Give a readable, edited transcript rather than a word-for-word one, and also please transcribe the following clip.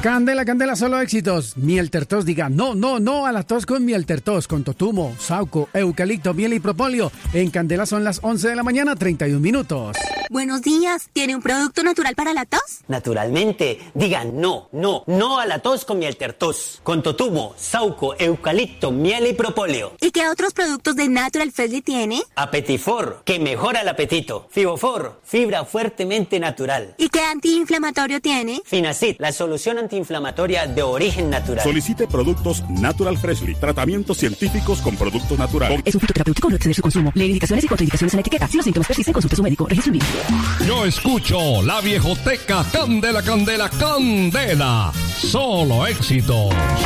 Candela, candela, solo éxitos. Miel Tertos, diga no, no, no a la tos con Miel Tertos, con totumo, sauco, eucalipto, miel y propóleo. En Candela son las 11 de la mañana, 31 minutos. Buenos días. ¿Tiene un producto natural para la tos? Naturalmente. Diga no, no, no a la tos con Miel Tertos, con totumo, sauco, eucalipto, miel y propóleo. ¿Y qué otros productos de Natural Freshly tiene? Apetifor, que mejora el apetito. Fibofor, fibra fuertemente natural. ¿Y qué antiinflamatorio tiene? Finacid, la solución antiinflamatoria de origen natural. Solicite productos Natural Freshly, tratamientos científicos con productos naturales. Es un fitoterapéutico, no exceder su consumo. Lee indicaciones y contraindicaciones en la etiqueta. Si los síntomas persisten, consulte a su médico. Registro médico. Yo escucho la viejoteca Candela, Candela, Candela. Solo éxitos.